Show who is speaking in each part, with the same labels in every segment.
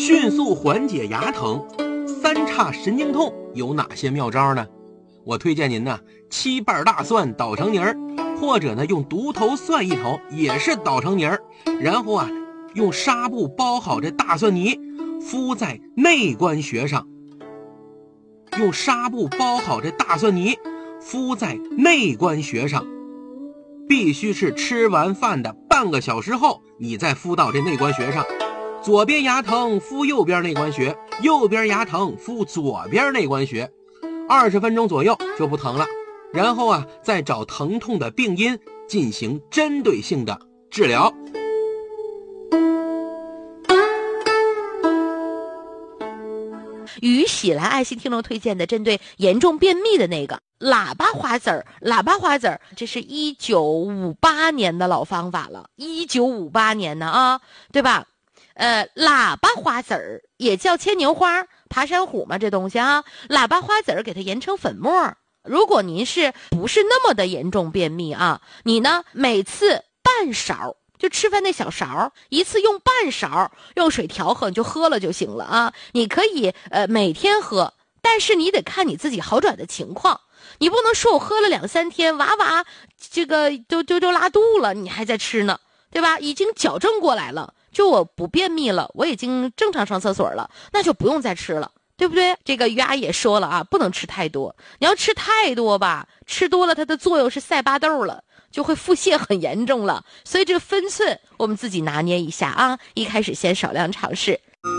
Speaker 1: 迅速缓解牙疼、三叉神经痛有哪些妙招呢？我推荐您呢，7瓣大蒜捣成泥儿，或者呢用独头蒜一头也是捣成泥儿，然后用纱布包好这大蒜泥，敷在内关穴上。用纱布包好这大蒜泥，敷在内关穴上。必须是吃完饭的半个小时后，你再敷到这内关穴上。左边牙疼敷右边内关穴，右边牙疼敷左边内关穴，20分钟左右就不疼了。然后再找疼痛的病因进行针对性的治疗。
Speaker 2: 于喜来爱心听众推荐的针对严重便秘的那个喇叭花籽儿，这是1958年的老方法了，1958年呢对吧？喇叭花籽儿也叫牵牛花、爬山虎嘛，这东西喇叭花籽儿给它研成粉末。如果您不是那么的严重便秘你呢每次半勺，就吃饭那小勺，一次用半勺，用水调和，你就喝了就行了你可以每天喝，但是你得看你自己好转的情况。你不能说我喝了2-3天，娃这个就拉肚了，你还在吃呢，对吧？已经矫正过来了，就我不便秘了，我已经正常上厕所了，那就不用再吃了，对不对？这个于阿也说了不能吃太多，你要吃太多吧，吃多了它的作用是塞巴豆了，就会腹泻很严重了。所以这个分寸我们自己拿捏一下一开始先少量尝试。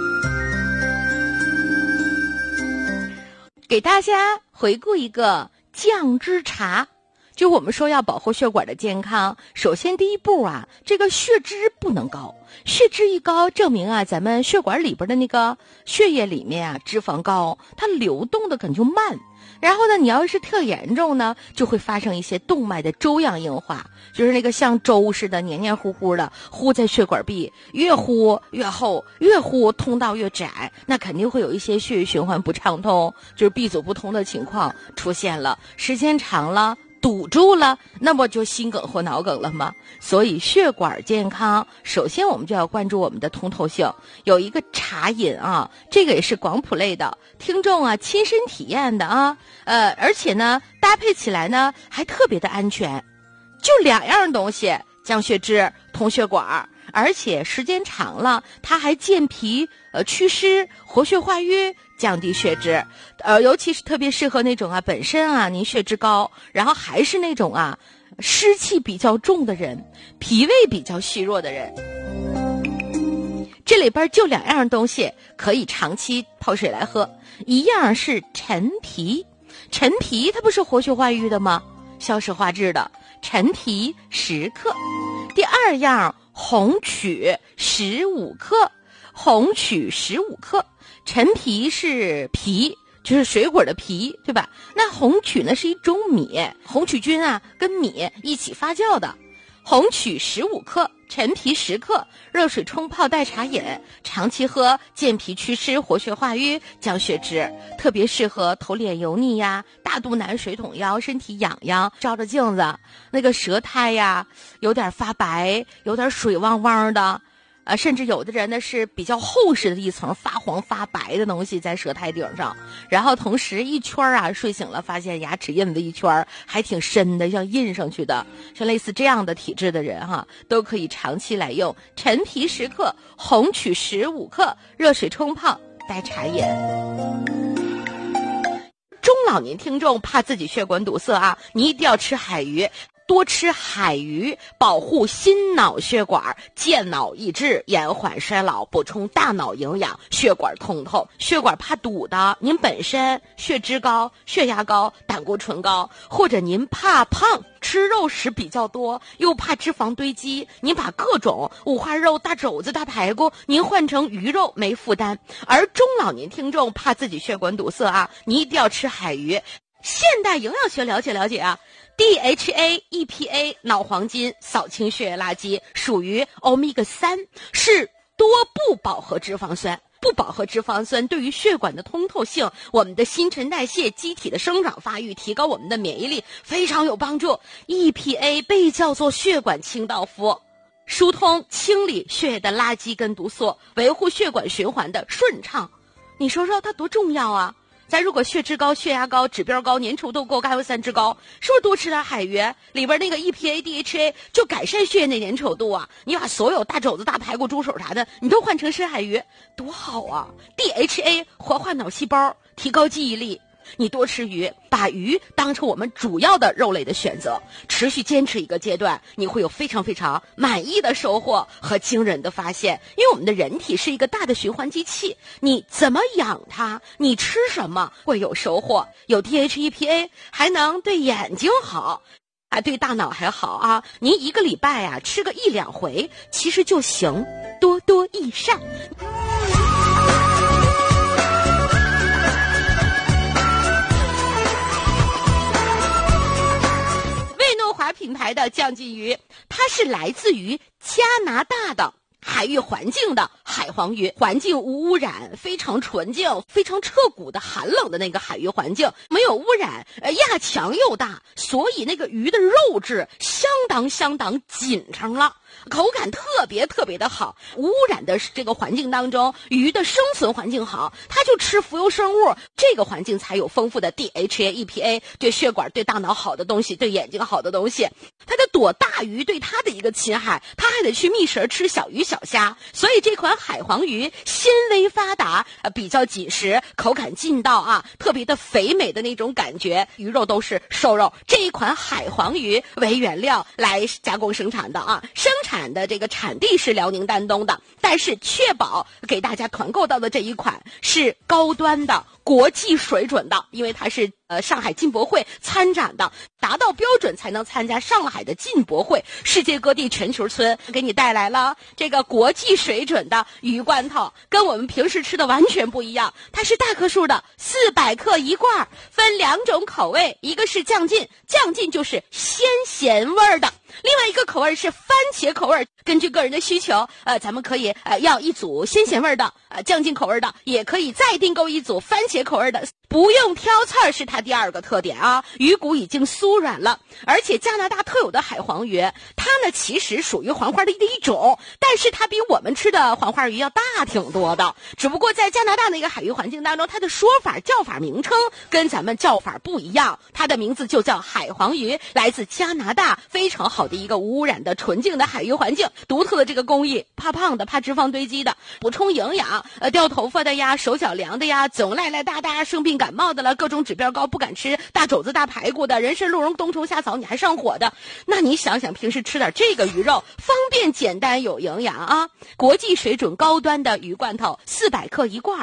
Speaker 2: 给大家回顾一个降脂茶，就我们说要保护血管的健康，首先第一步这个血脂不能高，血脂一高证明咱们血管里边的那个血液里面脂肪高，它流动的可能就慢。然后呢，你要是特严重呢，就会发生一些动脉的粥样硬化，就是那个像粥似的黏黏糊糊的糊在血管壁，越糊越厚，越糊通道越窄，那肯定会有一些血液循环不畅通，就是闭阻不通的情况出现了，时间长了堵住了，那么就心梗或脑梗了吗？所以血管健康，首先我们就要关注我们的通透性。有一个茶饮这个也是广谱类的，听众亲身体验的而且呢搭配起来呢还特别的安全，就2样东西，降血脂、通血管，而且时间长了它还健脾祛湿、活血化瘀，降低血脂，尤其是特别适合那种本身您血脂高，然后还是那种湿气比较重的人，脾胃比较虚弱的人。这里边就2样东西可以长期泡水来喝，一样是陈皮，陈皮它不是活血化瘀的吗？消食化滞的，陈皮10克。第2样红曲15克，红曲15克。陈皮是皮，就是水果的皮，对吧？那红曲呢是一种米，红曲菌跟米一起发酵的。红曲15克，陈皮10克，热水冲泡代茶饮，长期喝健脾祛湿、活血化瘀、降血脂，特别适合头脸油腻大肚腩、水桶腰、身体痒痒，照着镜子那个舌苔有点发白，有点水汪汪的。甚至有的人呢是比较厚实的一层发黄发白的东西在舌苔顶上，然后同时一圈睡醒了发现牙齿印子一圈还挺深的，像印上去的，像类似这样的体质的人都可以长期来用陈皮10克，红曲15克，热水冲泡代茶饮。中老年听众怕自己血管堵塞你一定要吃海鱼，多吃海鱼，保护心脑血管，健脑益智，延缓衰老，补充大脑营养，血管通透。血管怕堵的，您本身血脂高、血压高、胆固醇高，或者您怕胖，吃肉食比较多，又怕脂肪堆积，您把各种五花肉、大肘子、大排骨，您换成鱼肉没负担。而中老年听众怕自己血管堵塞你一定要吃海鱼。现代营养学了解了解DHA EPA 脑黄金扫清血液垃圾，属于欧米伽3，是多不饱和脂肪酸。不饱和脂肪酸对于血管的通透性、我们的新陈代谢、机体的生长发育、提高我们的免疫力非常有帮助。EPA 被叫做血管清道夫， 疏通清理血液的垃圾跟毒素，维护血管循环的顺畅。你说说它多重要啊！咱如果血脂高、血压高、指标高、粘稠度高、甘油三酯高，是不是多吃点海鱼里边那个 EPA、DHA 就改善血液的粘稠度啊？你把所有大肘子、大排骨、猪手啥的，你都换成深海鱼，多好啊 ！DHA 活化脑细胞，提高记忆力。你多吃鱼，把鱼当成我们主要的肉类的选择，持续坚持一个阶段，你会有非常非常满意的收获和惊人的发现。因为我们的人体是一个大的循环机器，你怎么养它，你吃什么会有收获，有 DHA EPA 还能对眼睛好，还对大脑还好啊！您一个礼拜啊吃个1-2回其实就行，多多益善。品牌的酱鲫鱼，它是来自于加拿大的海域环境的海黄鱼，环境无污染，非常纯净，非常彻骨的寒冷的那个海域环境，没有污染，压强又大，所以那个鱼的肉质相当紧张了，口感特别的好。无污染的这个环境当中，鱼的生存环境好，它就吃浮游生物，这个环境才有丰富的 DHA EPA 对血管对大脑好的东西，对眼睛好的东西。它的躲大鱼对它的一个侵害，它还得去觅食吃小鱼小虾，所以这款海黄鱼纤维发达，比较紧实，口感劲道啊，特别的肥美的那种感觉，鱼肉都是瘦肉。这一款海黄鱼为原料来加工生产的啊，生产的这个产地是辽宁丹东的，但是确保给大家团购到的这一款是高端的国际水准的，因为它是上海进博会参展的，达到标准才能参加上海的进博会。世界各地全球村给你带来了这个国际水准的鱼罐头，跟我们平时吃的完全不一样。它是大颗数的，400克一罐，分2种口味，一个是酱鲫，酱鲫就是鲜咸味儿的，另外一个口味是番茄口味。根据个人的需求，咱们可以要一组鲜咸味的酱鲫口味的，也可以再订购一组番茄口味的，不用挑刺儿是它第2个特点啊。鱼骨已经酥软了，而且加拿大特有的海黄鱼，它呢其实属于黄花鱼的一种，但是它比我们吃的黄花鱼要大挺多的，只不过在加拿大那个海域环境当中，它的说法叫法名称跟咱们叫法不一样，它的名字就叫海黄鱼，来自加拿大，非常好的一个无污染的纯净的海域环境，独特的这个工艺，怕胖的，怕脂肪堆积的，补充营养，掉头发的呀，手脚凉的呀，总赖赖大大生病感冒的了，各种指标高不敢吃大肘子大排骨的，人参鹿茸冬虫夏草你还上火的，那你想想平时吃点这个鱼肉，方便简单有营养啊！国际水准高端的鱼罐头，400克一罐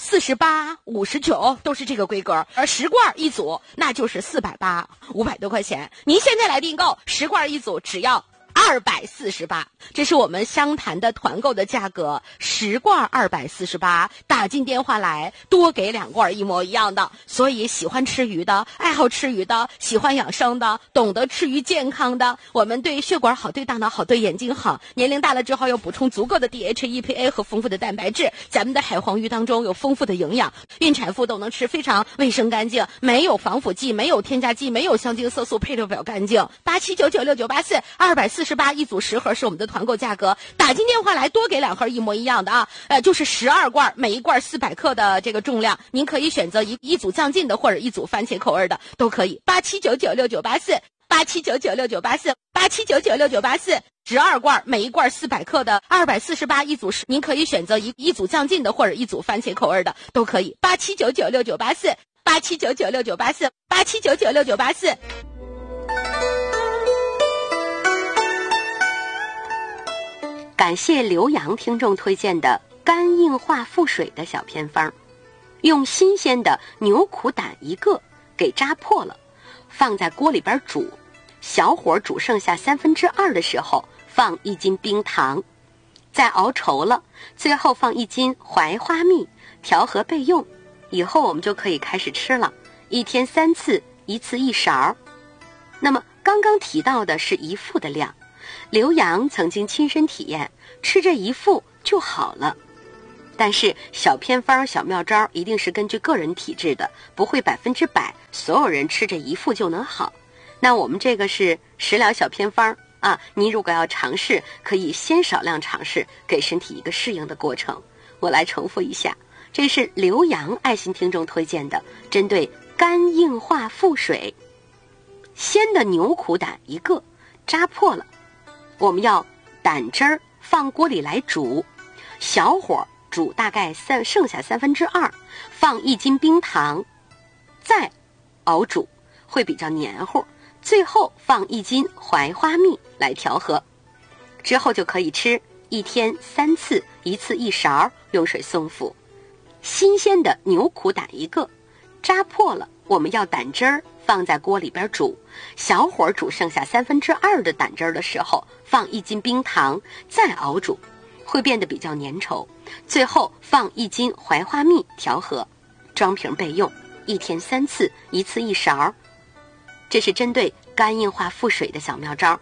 Speaker 2: ，48、59都是这个规格，而10罐一组那就是480，500多块钱。您现在来订购10罐一组，只要248，这是我们湘潭的团购的价格，10罐248，打进电话来多给2罐一模一样的。所以喜欢吃鱼的，爱好吃鱼的，喜欢养生的，懂得吃鱼健康的，我们对血管好，对大脑好，对眼睛好，年龄大了之后又补充足够的 DHA EPA 和丰富的蛋白质，咱们的海黄鱼当中有丰富的营养，孕产妇都能吃，非常卫生干净，没有防腐剂，没有添加剂，没有香精色素，配料表干净。87996984，248一组10盒是我们的团购价格，打进电话来多给2盒一模一样的啊，就是12罐，每一罐400克的这个重量，您可以选择一组酱鲫的或者一组番茄口味的都可以。87996984，87996984，12罐，每一罐400克的248一组，您可以选择一组酱鲫的或者一组番茄口味的都可以。87996984，87996984，87996984。感谢刘洋听众推荐的肝硬化腹水的小偏方，用新鲜的牛苦胆1个给扎破了，放在锅里边煮，小火煮剩下2/3的时候，放1斤冰糖，再熬稠了，最后放1斤槐花蜜，调和备用。以后我们就可以开始吃了，1天3次，1次1勺。那么刚刚提到的是1副的量，刘洋曾经亲身体验，吃这1副就好了。但是小偏方小妙招一定是根据个人体质的，不会100%所有人吃这1副就能好。那我们这个是食疗小偏方，
Speaker 3: 您如果要尝试，可以先少量尝试，给身体一个适应的过程。我来重复一下，这是刘洋爱心听众推荐的，针对肝硬化腹水。鲜的牛苦胆1个，扎破了，我们要胆汁儿放锅里来煮，小火煮大概剩下2/3，放1斤冰糖，再熬煮，会比较黏糊。最后放1斤槐花蜜来调和，之后就可以吃，1天3次，1次1勺，用水送服。新鲜的牛苦胆1个，扎破了，我们要胆汁儿放在锅里边煮，小火煮剩下2/3的胆汁儿的时候，放1斤冰糖，再熬煮，会变得比较粘稠。最后放1斤槐花蜜调和，装瓶备用，1天3次，1次1勺。这是针对肝硬化腹水的小妙招。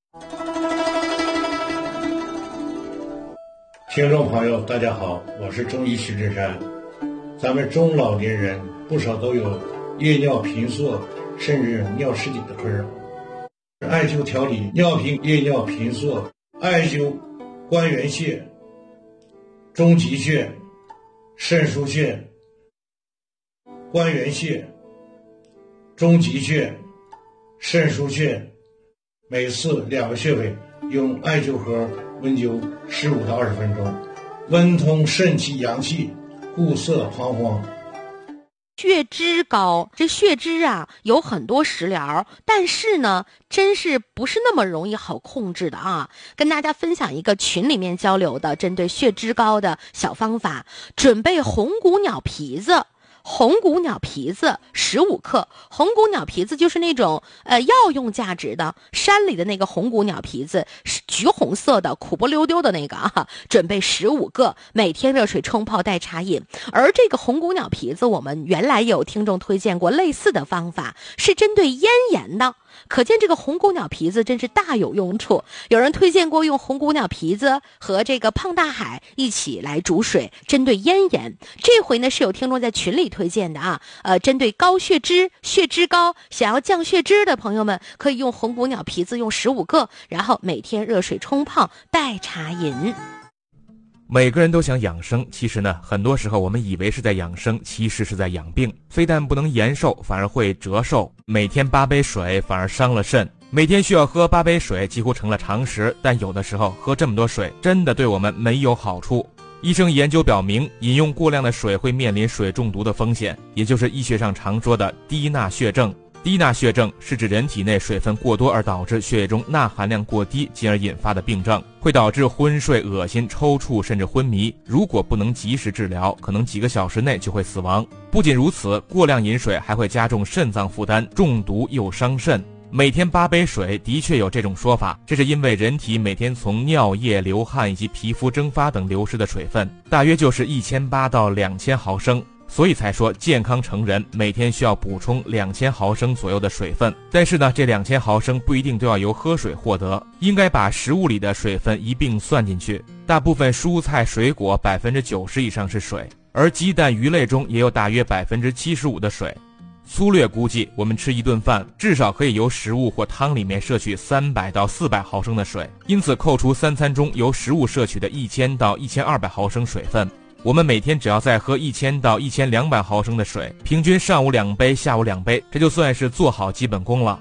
Speaker 4: 听众朋友大家好，我是中医徐志山。咱们中老年人不少都有夜尿频缩甚至尿失禁的困扰，艾灸调理尿频夜尿频缩，艾灸关元穴、中极穴、肾腧穴、关元穴、中极穴、肾腧穴，每次2个穴位，用艾灸盒温灸15到20分钟，温通肾气阳气，固涩膀胱。
Speaker 2: 血脂高，这血脂啊有很多食疗，但是呢真是不是那么容易好控制的啊。跟大家分享一个群里面交流的针对血脂高的小方法，准备红骨鸟皮子。红骨鸟皮子15克，红骨鸟皮子就是那种药用价值的，山里的那个红骨鸟皮子是橘红色的，苦不溜丢的那个啊，准备15个，每天热水冲泡代茶饮。而这个红骨鸟皮子，我们原来也有听众推荐过类似的方法，是针对咽炎的。可见这个红骨鸟皮子真是大有用处。有人推荐过用红骨鸟皮子和这个胖大海一起来煮水，针对咽炎。这回呢是有听众在群里推荐的啊，针对高血脂、血脂高想要降血脂的朋友们，可以用红骨鸟皮子用15个，然后每天热水冲泡代茶饮。
Speaker 5: 每个人都想养生，其实呢，很多时候我们以为是在养生，其实是在养病。非但不能延寿，反而会折寿。每天8杯水反而伤了肾。每天需要喝8杯水几乎成了常识，但有的时候喝这么多水真的对我们没有好处。医生研究表明，饮用过量的水会面临水中毒的风险，也就是医学上常说的低钠血症。低钠血症是指人体内水分过多而导致血液中钠含量过低，进而引发的病症，会导致昏睡、恶心、抽搐甚至昏迷。如果不能及时治疗，可能几个小时内就会死亡。不仅如此，过量饮水还会加重肾脏负担，中毒又伤肾。每天8杯水的确有这种说法，这是因为人体每天从尿液、流汗以及皮肤蒸发等流失的水分，大约就是1800到2000毫升。所以才说健康成人每天需要补充2000毫升左右的水分。但是呢，这2000毫升不一定都要由喝水获得，应该把食物里的水分一并算进去。大部分蔬菜水果90%以上是水，而鸡蛋鱼类中也有大约75%的水。粗略估计，我们吃一顿饭至少可以由食物或汤里面摄取300到400毫升的水，因此扣除3餐中由食物摄取的1000到1200毫升水分，我们每天只要再喝1000到1200毫升的水，平均上午2杯，下午2杯，这就算是做好基本功了。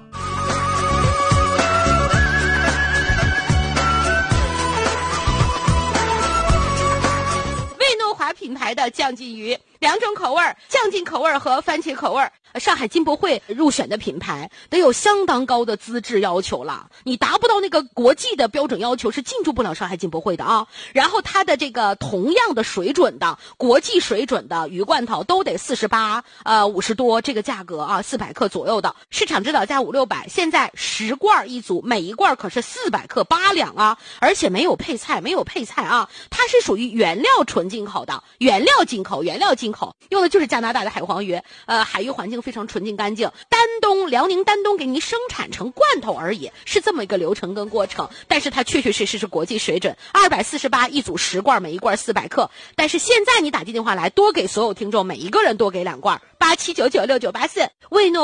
Speaker 2: 魏诺华品牌的酱鲫鱼，2种口味，酱鲫口味和番茄口味。上海进博会入选的品牌得有相当高的资质要求了，你达不到那个国际的标准要求是进驻不了上海进博会的啊。然后它的这个同样的水准的国际水准的鱼罐头都得48、50多这个价格啊，400克左右的，市场指导价500-600，现在10罐一组，每一罐可是400克8两啊，而且没有配菜啊，它是属于原料纯进口的，原料进口，用的就是加拿大的海黄鱼，海域环境非常纯净干净，辽宁丹东给您生产成罐头而已，是这么一个流程跟过程。但是它确确实实是国际水准，248一组10罐，每一罐400克。但是现在你打进电话来，多给所有听众每一个人多给2罐，87996984，魏诺